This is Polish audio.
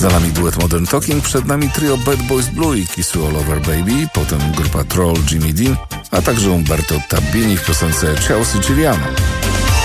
Za nami duet Modern Talking, przed nami trio Bad Boys Blue i Kissu All Over Baby, potem grupa Troll, Jimmy Dean, a także Umberto Tabbini w piosence Ciao Siciliano.